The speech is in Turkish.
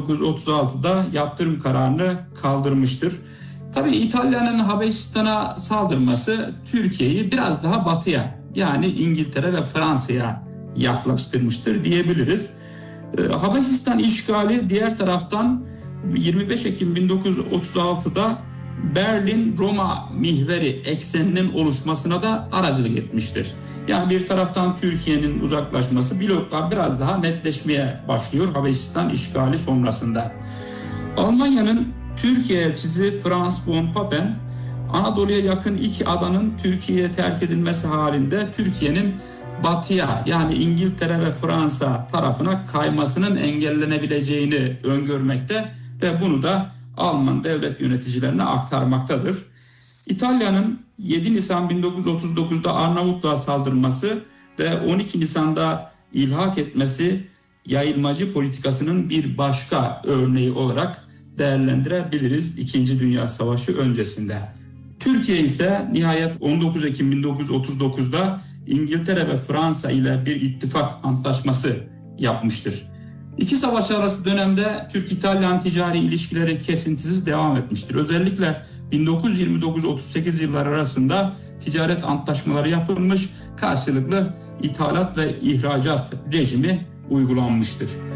1936'da yaptırım kararını kaldırmıştır. Tabii İtalya'nın Habeşistan'a saldırması Türkiye'yi biraz daha batıya, yani İngiltere ve Fransa'ya yaklaştırmıştır diyebiliriz. Habeşistan işgali diğer taraftan 25 Ekim 1936'da Berlin-Roma mihveri ekseninin oluşmasına da aracılık etmiştir. Yani bir taraftan Türkiye'nin uzaklaşması, bloklar biraz daha netleşmeye başlıyor Habeşistan işgali sonrasında. Almanya'nın Türkiye elçisi Franz von Papen, Anadolu'ya yakın iki adanın Türkiye'ye terk edilmesi halinde Türkiye'nin batıya, yani İngiltere ve Fransa tarafına kaymasının engellenebileceğini öngörmekte ve bunu da Alman devlet yöneticilerine aktarmaktadır. İtalya'nın 7 Nisan 1939'da Arnavutluğa saldırması ve 12 Nisan'da ilhak etmesi yayılmacı politikasının bir başka örneği olarak değerlendirebiliriz 2. Dünya Savaşı öncesinde. Türkiye ise nihayet 19 Ekim 1939'da İngiltere ve Fransa ile bir ittifak antlaşması yapmıştır. İki savaş arası dönemde Türk-İtalyan ticari ilişkileri kesintisiz devam etmiştir. Özellikle 1929-38 yılları arasında ticaret antlaşmaları yapılmış, karşılıklı ithalat ve ihracat rejimi uygulanmıştır.